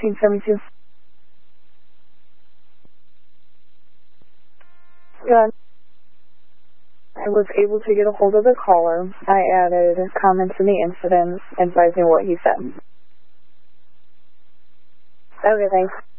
1472. Good. I was able to get a hold of the caller. I added comments in the incident advising what he said. Okay, thanks.